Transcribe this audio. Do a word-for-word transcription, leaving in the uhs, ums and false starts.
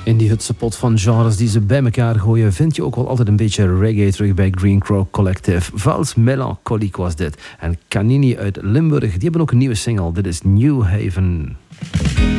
In die hutse pot van genres die ze bij elkaar gooien, vind je ook wel altijd een beetje reggae terug bij Green Crow Collective. Vals Melancholique was dit. En Canini uit Limburg, die hebben ook een nieuwe single. Dit is New Haven.